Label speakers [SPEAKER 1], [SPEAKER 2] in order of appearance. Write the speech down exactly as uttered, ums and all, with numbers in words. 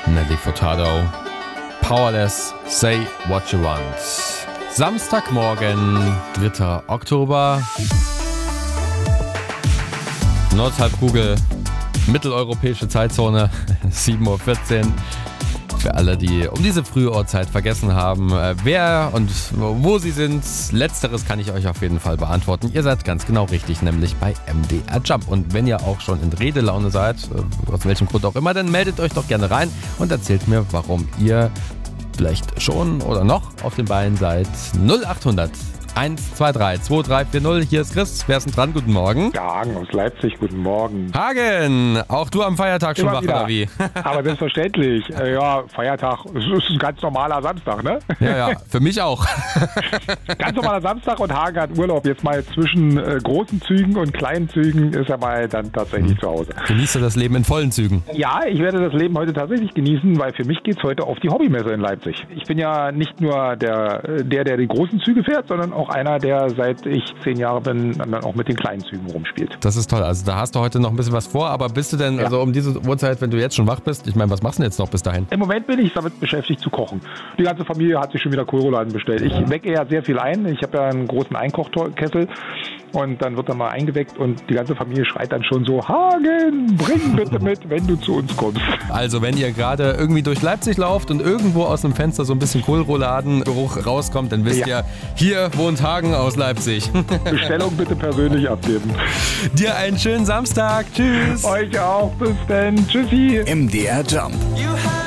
[SPEAKER 1] Nelly Furtado. Powerless, say what you want. Samstagmorgen, dritter Oktober. Nordhalbkugel, mitteleuropäische Zeitzone, sieben Uhr vierzehn. Für alle, die um diese frühe Uhrzeit vergessen haben, wer und wo sie sind, letzteres kann ich euch auf jeden Fall beantworten. Ihr seid ganz genau richtig, nämlich bei M D R Jump. Und wenn ihr auch schon in Redelaune seid, aus welchem Grund auch immer, dann meldet euch doch gerne rein und erzählt mir, warum ihr vielleicht schon oder noch auf den Beinen seid. null acht hundert eins zwei drei zwei drei vier null. Hier ist Chris. Wer ist denn dran? Guten Morgen.
[SPEAKER 2] Ja, Hagen aus Leipzig. Guten Morgen.
[SPEAKER 1] Hagen, auch du am Feiertag schon
[SPEAKER 2] Immer
[SPEAKER 1] wach,
[SPEAKER 2] wieder.
[SPEAKER 1] oder wie?
[SPEAKER 2] Aber selbstverständlich. Äh, ja, Feiertag. Es ist ein ganz normaler Samstag, ne?
[SPEAKER 1] Ja, ja, für mich auch.
[SPEAKER 2] Ganz normaler Samstag und Hagen hat Urlaub. Jetzt mal zwischen äh, großen Zügen und kleinen Zügen ist er mal dann tatsächlich
[SPEAKER 1] Mhm.
[SPEAKER 2] zu Hause.
[SPEAKER 1] Genießt du das Leben in vollen Zügen?
[SPEAKER 2] Ja, ich werde das Leben heute tatsächlich genießen, weil für mich geht's heute auf die Hobbymesse in Leipzig. Ich bin ja nicht nur der, der, der die großen Züge fährt, sondern auch einer, der seit ich zehn Jahre bin, dann auch mit den kleinen Zügen rumspielt.
[SPEAKER 1] Das ist toll. Also da hast du heute noch ein bisschen was vor, aber bist du denn,
[SPEAKER 2] Ja.
[SPEAKER 1] also um diese Uhrzeit, wenn du jetzt schon wach bist, ich meine, was machst du denn jetzt noch bis dahin?
[SPEAKER 2] Im Moment bin ich damit beschäftigt zu kochen. Die ganze Familie hat sich schon wieder Kohlrouladen bestellt. Ich wecke ja sehr viel ein. Ich habe ja einen großen Einkochkessel und dann wird er mal eingeweckt und die ganze Familie schreit dann schon so, Hagen, bring bitte mit, wenn du zu uns kommst.
[SPEAKER 1] Also wenn ihr gerade irgendwie durch Leipzig lauft und irgendwo aus dem Fenster so ein bisschen Kohlrouladengeruch rauskommt, dann wisst
[SPEAKER 2] Ja.
[SPEAKER 1] ihr, hier wohnt Hagen aus Leipzig.
[SPEAKER 2] Bestellung bitte persönlich abgeben.
[SPEAKER 1] Dir einen schönen Samstag. Tschüss.
[SPEAKER 2] Euch auch. Bis dann. Tschüssi.
[SPEAKER 3] M D R Jump.